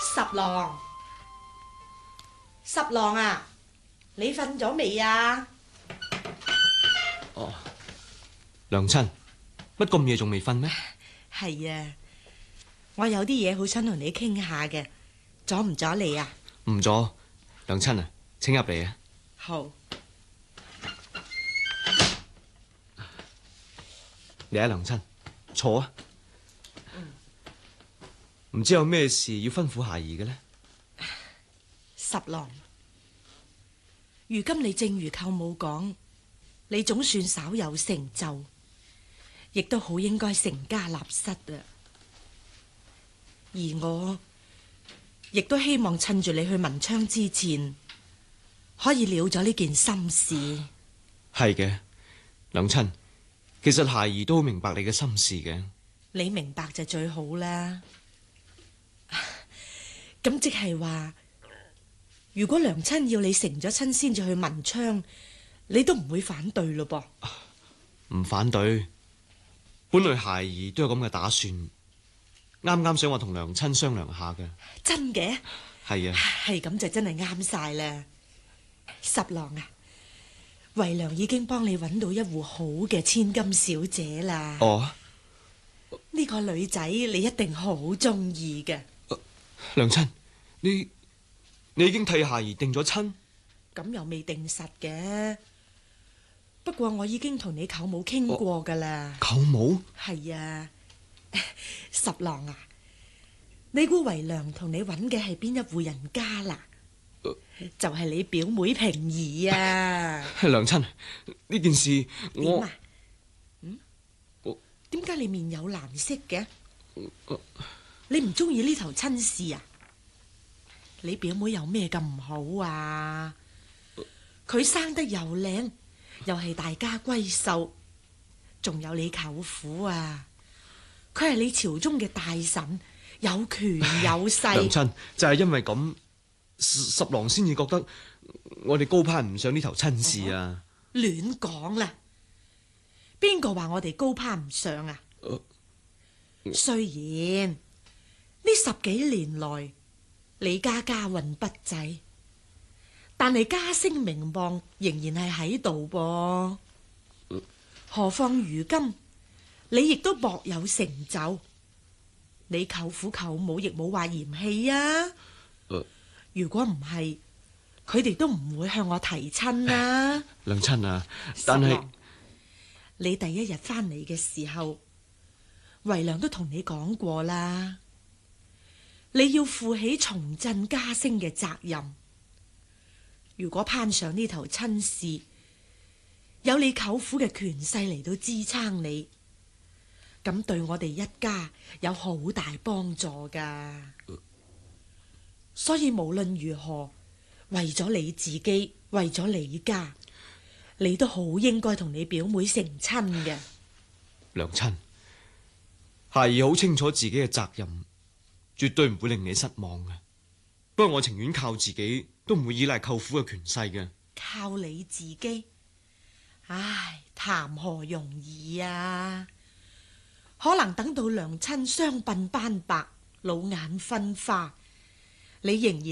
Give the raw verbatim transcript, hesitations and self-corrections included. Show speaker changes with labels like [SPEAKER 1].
[SPEAKER 1] 十郎，十郎啊，你瞓咗未啊？
[SPEAKER 2] 哦，娘親，乜咁夜仲未瞓咩？
[SPEAKER 1] 係啊，我有啲嘢好想同你傾下嘅，阻唔阻你啊？
[SPEAKER 2] 唔阻，娘親啊，請入嚟啊。
[SPEAKER 1] 好，
[SPEAKER 2] 嚟啊，娘親，坐啊。唔知有咩事要吩咐孩兒嘅呢？
[SPEAKER 1] 十郎，如今你正如舅母講，你總算稍有成就，亦都好應該成家立室啊。而我亦都希望趁住你去文昌之前，可以了咗呢件心事。
[SPEAKER 2] 係嘅，娘親，其實孩兒都好明白你嘅心事嘅。
[SPEAKER 1] 你明白就最好啦。咁即係話，如果娘親要你成咗親先至去文昌，你都唔會反對咯噃？
[SPEAKER 2] 唔反對，本來孩兒都有咁嘅打算，啱啱想話同娘親商量下嘅。
[SPEAKER 1] 真嘅？
[SPEAKER 2] 係啊，
[SPEAKER 1] 係咁就真係啱晒啦。十郎啊，為娘已經幫你揾到一戶好嘅千金小姐啦。
[SPEAKER 2] 哦，
[SPEAKER 1] 呢個女仔你一定好中意嘅。
[SPEAKER 2] 娘親，你你已經替孩兒定咗親？
[SPEAKER 1] 咁又未定實嘅，不過我已經同你舅母傾過噶啦。
[SPEAKER 2] 舅母？
[SPEAKER 1] 係啊，十郎啊，你估為娘同你揾嘅係邊一戶人家啦？呃、就係你表妹平兒啊。
[SPEAKER 2] 娘親，呢件事我
[SPEAKER 1] 點啊？嗯？點解你面有難色嘅？
[SPEAKER 2] 呃
[SPEAKER 1] 你唔中意呢頭親事啊？你表妹有咩咁唔好啊？佢生得又靚，又係大家閨秀，仲有你舅父啊，佢係你朝中嘅大臣，有權有勢。
[SPEAKER 2] 娘親，就係因為咁，十十郎先至覺得我哋高攀唔上呢頭親事啊！
[SPEAKER 1] 亂講啦，邊個話我哋高攀唔上啊？
[SPEAKER 2] 呃、
[SPEAKER 1] 雖然呢十幾年來，李家家運不濟，但係家聲名望仍然係喺度噃。
[SPEAKER 2] 呃、
[SPEAKER 1] 何況如今你亦都薄有成就，你舅父舅母亦冇話嫌棄啊。
[SPEAKER 2] 呃、
[SPEAKER 1] 如果唔係，佢哋都唔會向我提親啦。
[SPEAKER 2] 娘親啊，但係
[SPEAKER 1] 你第一日翻嚟嘅時候，為娘都同你講過啦。你要負起重振家聲嘅責任。如果攀上呢頭親事，有你舅父嘅權勢嚟到支撐你，咁對我哋一家有好大幫助噶。呃、所以無論如何，為咗你自己，為咗你家，你都好應該同你表妹成親嘅。
[SPEAKER 2] 娘親，孩兒好清楚自己嘅責任，絕對唔會令你失望嘅。不過我情願靠自己，都唔會依賴舅父嘅權勢嘅。
[SPEAKER 1] 靠你自己？唉，談何容易啊！可能等到娘親雙鬢斑白，老眼昏花，你仍然